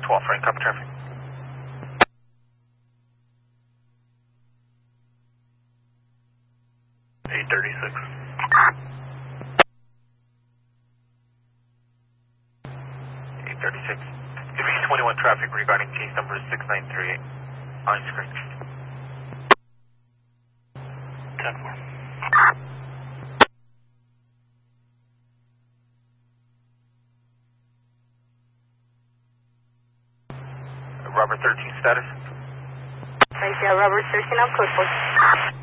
12, Frank, copy traffic. Eight 36. 836. Division 21 traffic regarding case number 6938. On screen. 10-4. Robert 13 status? Right there, Robert 13, I'm code 4.